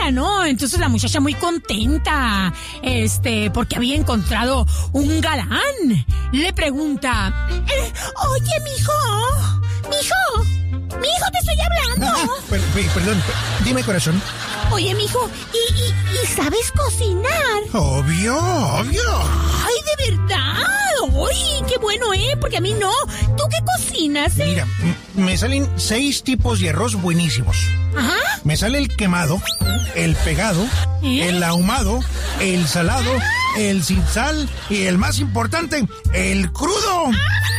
ella, ¿no? Entonces la muchacha muy contenta, porque había encontrado un galán. Le pregunta, oye, mijo, te estoy hablando. Perdón, dime, corazón. Oye, mijo, ¿y sabes cocinar? Obvio. Ay, ¿de verdad? Uy, qué bueno, porque a mí no. ¿Tú qué cocinas, Mira, me salen 6 tipos de arroz buenísimos. Ajá. Me sale el quemado, el pegado, el ahumado, el salado, el sin sal y el más importante, el crudo.